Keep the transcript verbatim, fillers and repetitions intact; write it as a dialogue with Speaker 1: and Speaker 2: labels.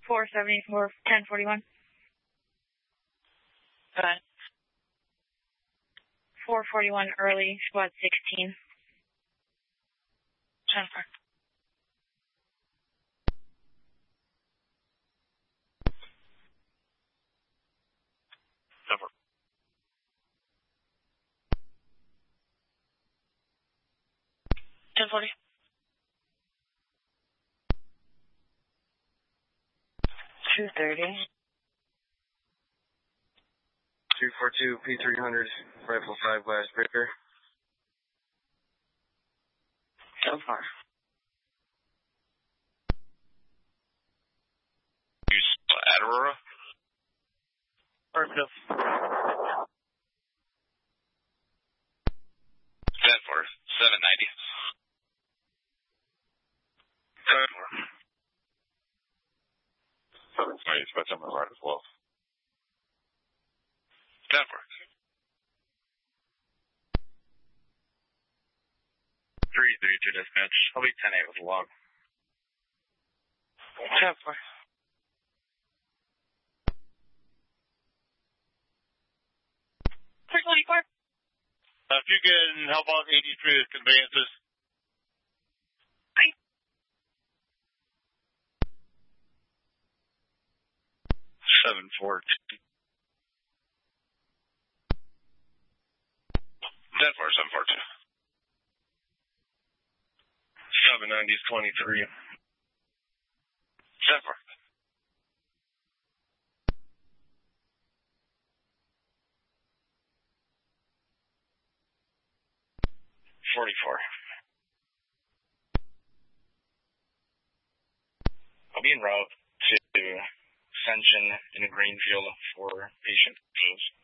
Speaker 1: four seventy-four, ten forty-one.
Speaker 2: Good.
Speaker 1: four forty-one early, squad sixteen.
Speaker 2: Jennifer.
Speaker 3: Jennifer.
Speaker 2: ten forty. two thirty.
Speaker 4: two forty-two, P three hundred, Rifle five, Glass Breaker.
Speaker 2: So far.
Speaker 3: Use at Aurora.
Speaker 2: Affirmative.
Speaker 3: ten four, seven ninety. ten four. seven ninety, that's on my right as well. ten four. three three two dispatch. I'll be ten eight with a log.
Speaker 2: ten four. three twenty-four.
Speaker 3: Uh, if you can help out eighty-three conveyances.
Speaker 2: Aye.
Speaker 3: seven four two. ten four, seven four two.
Speaker 4: seven ninety is twenty-three.
Speaker 3: ten four. forty-four. I'll be en route to Ascension in Greenfield for patient news.